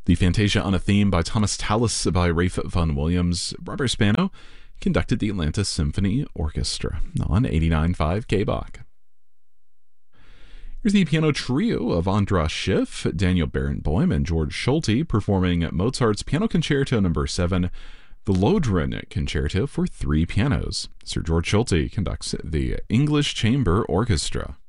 The Fantasia on a Theme by Thomas Tallis by Ralph Vaughan Williams. Robert Spano conducted the Atlanta Symphony Orchestra on 89.5 KBOK. Here's the piano trio of Andras Schiff, Daniel Barenboim, and George Schulte performing Mozart's Piano Concerto No. 7, the Lohengrin Concerto for three pianos. Sir George Schulte conducts the English Chamber Orchestra.